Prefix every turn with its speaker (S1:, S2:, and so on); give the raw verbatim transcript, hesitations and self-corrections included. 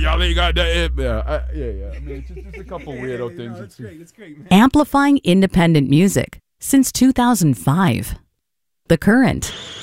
S1: y'all ain't got that. Yeah, I, yeah, yeah. I mean, it's just, just a couple weirdo
S2: yeah,
S1: things.
S2: No, it's great. It's great, man.
S3: Amplifying independent music since two thousand five. The Current.